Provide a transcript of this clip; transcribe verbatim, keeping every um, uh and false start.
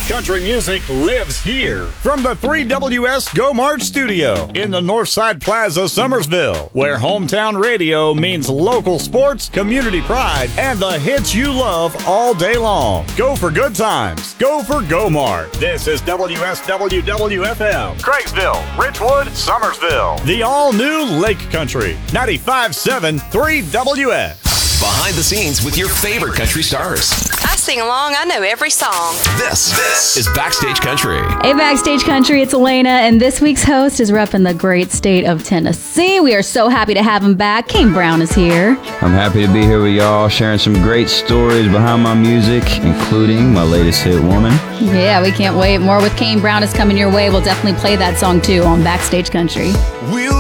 country music lives here. From the three W S Go March studio in the Northside Plaza, Summersville, where hometown radio means local sports, community pride, and the hits you love all day long. Go for good times. Go for Go March. This is W S W W F M, Craigsville, Richwood, Summersville. The all-new Lake Country, ninety-five point seven three W S. Behind the scenes with your favorite country stars. I sing along. I know every song. This, this is Backstage Country. Hey, Backstage Country, it's Elena, and this week's host is repping the great state of Tennessee. We are so happy to have him back. Kane Brown is here. I'm happy to be here with y'all, sharing some great stories behind my music, including my latest hit, Woman. Yeah, we can't wait. More with Kane Brown is coming your way. We'll definitely play that song, too, on Backstage Country. We'll